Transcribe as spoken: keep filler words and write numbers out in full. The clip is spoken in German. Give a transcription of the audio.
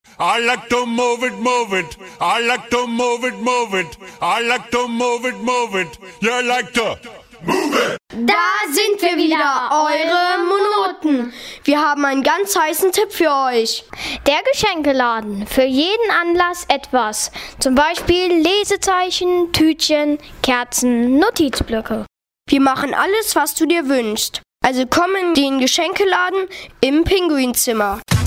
I like to move it, move it. I like to move it, move it. I like to move it, move it. You like to move it. Da sind wir wieder, eure Monoten. Wir haben einen ganz heißen Tipp für euch. Der Geschenkeladen. Für jeden Anlass etwas. Zum Beispiel Lesezeichen, Tütchen, Kerzen, Notizblöcke. Wir machen alles, was du dir wünschst. Also komm in den Geschenkeladen im Pinguinzimmer.